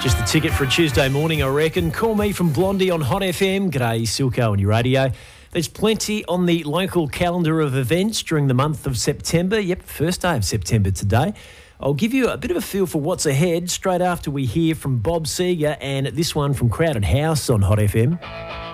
Just the ticket for a Tuesday morning, I reckon. Call me from Blondie on Hot FM. G'day, Silko on your radio. There's plenty on the local calendar of events during the month of September. Yep, first day of September today. I'll give you a bit of a feel for what's ahead straight after we hear from Bob Seger and this one from Crowded House on Hot FM.